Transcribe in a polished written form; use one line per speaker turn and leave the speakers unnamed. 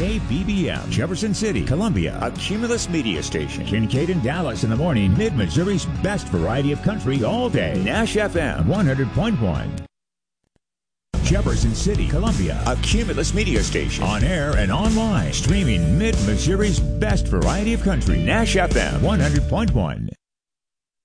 KBBM, Jefferson City, Columbia, a Cumulus media station. Kincaid and Dallas in the morning, Mid-Missouri's best variety of country all day. Nash FM 100.1. Jefferson City, Columbia, a Cumulus media station. On air and online, streaming Mid-Missouri's best variety of country. Nash FM 100.1.